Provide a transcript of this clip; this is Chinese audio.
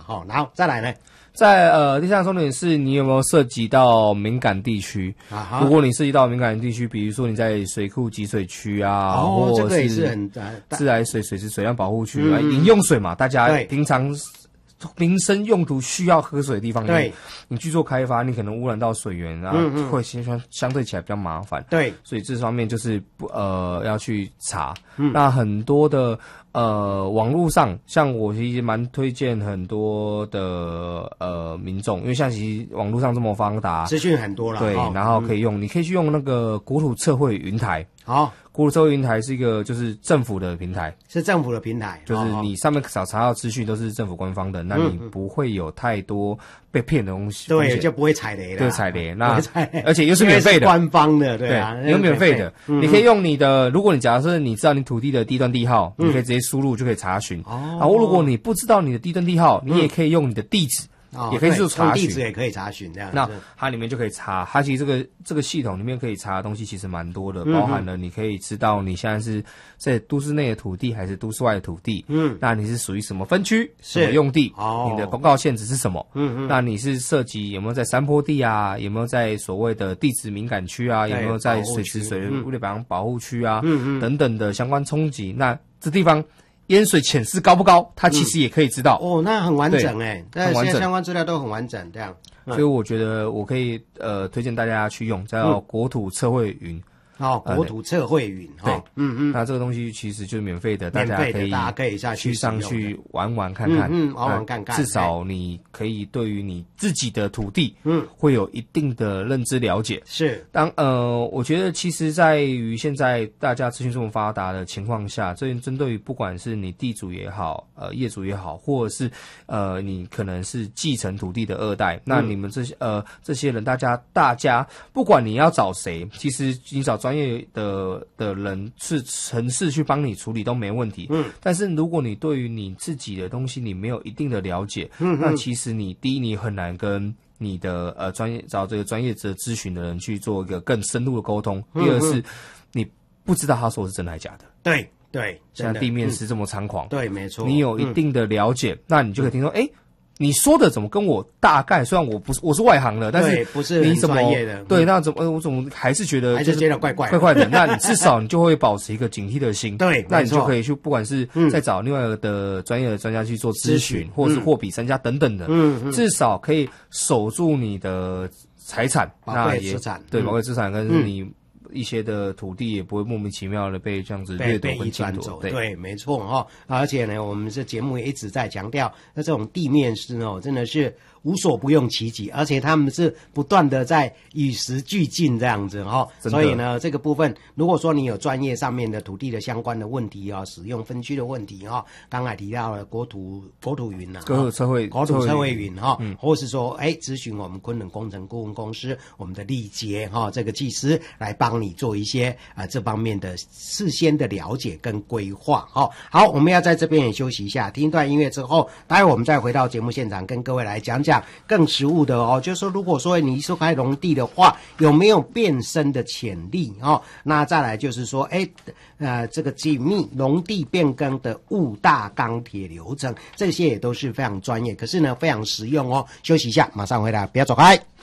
哈。然后再来呢？ 在第三个重点是你有没有涉及到敏感地区？如果你涉及到敏感地区，比如说你在水库集水区啊，或这者个也是很自来水水质水量保护区啊，饮用水嘛，大家平常民生用途需要喝水的地方， 对， 你去做开发，你可能污染到水源啊，会相对起来比较麻烦。 对，所以这方面就是要去查。那很多的网络上，像我其实蛮推荐很多的民众，因为像其实网络上这么发达， 资讯很多了， 对，然后可以用，你可以去用那个国土测绘云台。 好， 国土测绘云台是一个就是政府的平台， 是政府的平台， 就是你上面查到资讯都是政府官方的，那你不会有太多被骗的东西， 对，就不会踩雷了， 对，踩雷，那而且又是免费的， 官方的，对啊， 有免费的，你可以用你的，如果你假设你知道你土地的地段地号，你可以直接输入就可以查询。然后如果你不知道你的地段地号，你也可以用你的地址。也可以做查询， 地址也可以查询这样。 那它里面就可以查，它其实这个系统里面可以查的东西其实蛮多的，包含了你可以知道你现在是在都市内的土地还是都市外的土地，那你是属于什么分区、什么用地，你的公告限制是什么，那你是涉及有没有在山坡地啊，有没有在所谓的地质敏感区啊，有没有在水池水物类保护区啊，等等的相关冲击，那这地方淹水潜势高不高？它其实也可以知道。 那很完整哎， 很完整， 相关资料都很完整，这样。 所以我觉得我可以推荐大家去用，叫国土测绘云。 国土测绘云， 对，那这个东西其实就是免费的，大家可以上去玩玩看看， 玩玩看看， 至少你可以对于你自己的土地，会有一定的认知了解。 是， 我觉得其实在于现在大家资讯这么发达的情况下，针对于不管是你地主也好，业主也好，或者是你可能是继承土地的二代，那你们这些人，大家不管你要找谁，其实你找专业的人是城市去帮你处理都没问题。但是如果你对于你自己的东西你没有一定的了解，那其实第一你很难跟你的找这个专业的咨询的人去做一个更深入的沟通。第二是你不知道他说的是真的还是假的。 对， 现在地面是这么猖狂， 对，没错。 你有一定的了解，那你就可以听说，你说的怎么跟我大概？虽然我是外行的，但是不是你怎么专业的？ 对，那我怎么还是觉得怪怪的？那你至少你就会保持一个警惕的心。 对， 那你就可以去，不管是再找另外的专业的专家去做咨询，或是货比三家等等的，至少可以守住你的财产， 宝贵资产， 对，宝贵资产跟你一些的土地也不会莫名其妙的被这样子掠夺跟侵夺。 对，没错而且呢，我们这节目也一直在强调，那这种地面师真的是无所不用其极，而且他们是不断的在与时俱进这样子所以呢，这个部分如果说你有专业上面的土地的相关的问题使用分区的问题刚才提到了国土云国土测绘云或是说咨询我们昆仑工程顾问公司我们的力杰这个技师来帮你做一些这方面的事先的了解跟规划好，我们要在这边也休息一下，听一段音乐之后，待会我们再回到节目现场跟各位来讲更实务的就是说如果说你是开农地的话，有没有变身的潜力那再来就是说这个紧密农地变更的5大钢铁流程，这些也都是非常专业，可是呢非常实用休息一下马上回来，不要走开。